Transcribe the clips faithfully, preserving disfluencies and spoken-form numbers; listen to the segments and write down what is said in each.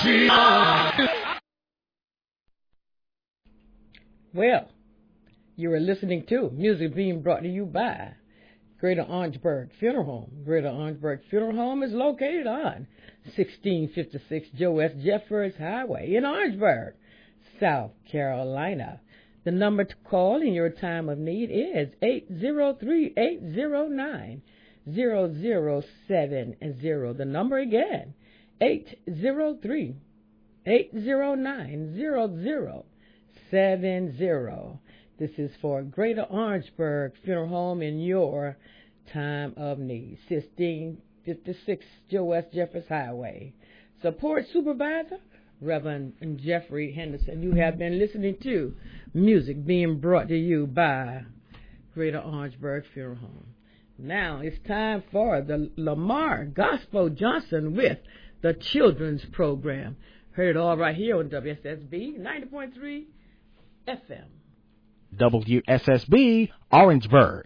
Well, you are listening to music being brought to you by Greater Orangeburg Funeral Home. Greater Orangeburg Funeral Home is located on sixteen fifty-six Joe S. Jeffers Highway in Orangeburg, South Carolina. The number to call in your time of need is eight zero three, eight zero nine, zero zero seven zero. The number again, eight zero three, eight zero nine, zero zero seven zero. This is for Greater Orangeburg Funeral Home in your time of need. sixteen fifty-six Joe S. Jeffers Highway. Support Supervisor, Reverend Jeffrey Henderson. You have been listening to music being brought to you by Greater Orangeburg Funeral Home. Now it's time for the Lamar Gospel Johnson with the Children's Program. Heard it all right here on W S S B ninety point three F M. W S S B Orangeburg.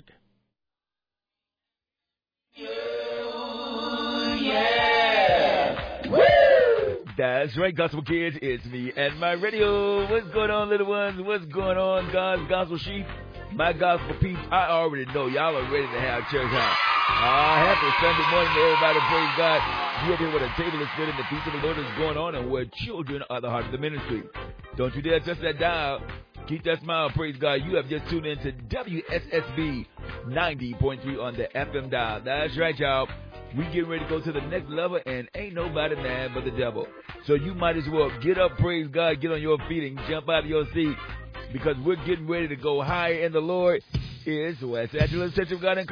Yeah. Woo! That's right, Gospel Kids. It's me and my radio. What's going on, little ones? What's going on, God's Gospel Sheep? My Gospel Peeps. I already know y'all are ready to have church house. Ah, happy Sunday morning to everybody. Praise God. You up here with a table is spread and the feast of the Lord is going on, and where children are the heart of the ministry. Don't you dare touch that dial. Keep that smile, praise God. You have just tuned in to W S S B ninety point three on the F M dial. That's right, y'all. We getting ready to go to the next level, and ain't nobody mad but the devil. So you might as well get up, praise God, get on your feet, and jump out of your seat, because we're getting ready to go higher in the Lord. Is West Angeles Church of God and